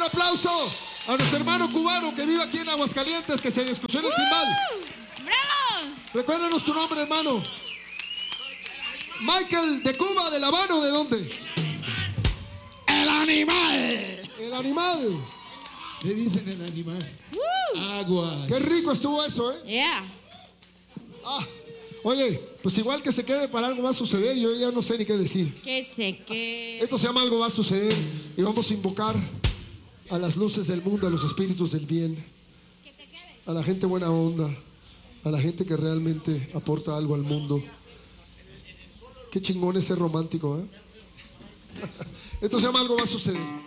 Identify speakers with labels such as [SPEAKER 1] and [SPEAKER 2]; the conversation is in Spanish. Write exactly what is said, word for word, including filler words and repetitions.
[SPEAKER 1] aplauso a nuestro hermano cubano que vive aquí en Aguascalientes, que se escuchó en el timbal.
[SPEAKER 2] ¡Bravo!
[SPEAKER 1] Recuérdanos tu nombre, hermano. Michael, ¿de Cuba, de La Habana o de dónde?
[SPEAKER 3] ¡El animal!
[SPEAKER 1] El animal.
[SPEAKER 3] Le dicen el animal.
[SPEAKER 2] Woo.
[SPEAKER 3] Aguas.
[SPEAKER 1] Qué rico estuvo eso, ¿eh?
[SPEAKER 2] Yeah.
[SPEAKER 1] Ah, oye, pues igual que se quede para algo va a suceder, yo ya no sé ni qué decir.
[SPEAKER 2] Que se quede.
[SPEAKER 1] Esto se llama Algo va a suceder y vamos a invocar a las luces del mundo, a los espíritus del bien, a la gente buena onda, a la gente que realmente aporta algo al mundo. Qué chingón es ser romántico, ¿eh? Esto se llama Algo va a suceder.